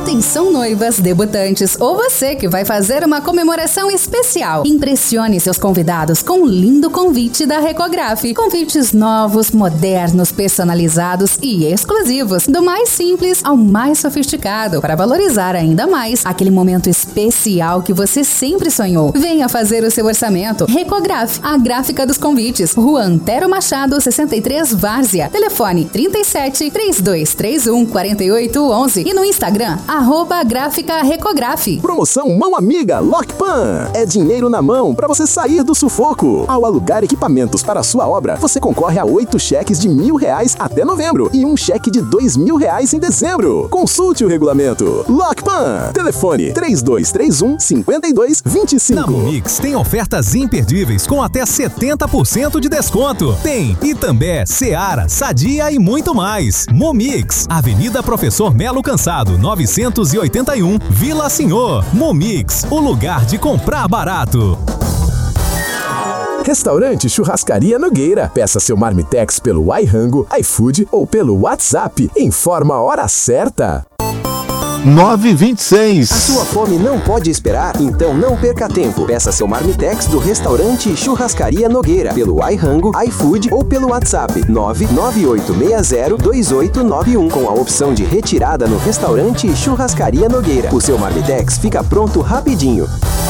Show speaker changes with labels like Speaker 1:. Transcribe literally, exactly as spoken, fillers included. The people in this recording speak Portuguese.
Speaker 1: Atenção noivas, debutantes ou você que vai fazer uma comemoração especial. Impressione seus convidados com um lindo convite da Recograf. Convites novos, modernos, personalizados e exclusivos. Do mais simples ao mais sofisticado, para valorizar ainda mais aquele momento especial que você sempre sonhou. Venha fazer o seu orçamento. Recograf, a gráfica dos convites. Rua Antero Machado, sessenta e três, Várzea. Telefone trinta e sete, trinta e dois trinta e um, quarenta e oito onze e no Instagram, arroba gráfica Recograf.
Speaker 2: Promoção Mão Amiga Lockpan. É dinheiro na mão para você sair do sufoco. Ao alugar equipamentos para a sua obra, você concorre a oito cheques de mil reais até novembro e um cheque de dois mil reais em dezembro. Consulte o regulamento. Lockpan. Telefone três dois três um, cinco dois dois cinco.
Speaker 3: Na Momix tem ofertas imperdíveis com até setenta por cento de desconto. Tem Itambé, Seara, Sadia e muito mais. Momix, Avenida Professor Melo Cansado, novecentos e oitenta e um, Vila Senhor. Momix, o lugar de comprar barato.
Speaker 2: Restaurante Churrascaria Nogueira. Peça seu Marmitex pelo iRango, iFood ou pelo WhatsApp. Informa a hora certa.
Speaker 4: nove e vinte e seis.
Speaker 5: A sua fome não pode esperar? Então não perca tempo. Peça seu Marmitex do restaurante Churrascaria Nogueira pelo iRango, iFood ou pelo WhatsApp nove nove oito seis zero, dois oito nove um com a opção de retirada no restaurante Churrascaria Nogueira. O seu Marmitex fica pronto rapidinho.